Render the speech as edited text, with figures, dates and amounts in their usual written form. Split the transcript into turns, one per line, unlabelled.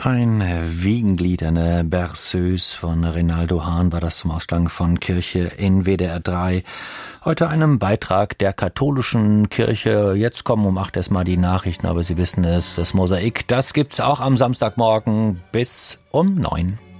Ein Wiegenlied, eine Berceuse von Rinaldo Hahn war das zum Ausklang von Kirche in WDR 3. Heute einem Beitrag der katholischen Kirche. Jetzt kommen um 8 erstmal die Nachrichten, aber Sie wissen es, das Mosaik, das gibt's auch am Samstagmorgen bis um 9.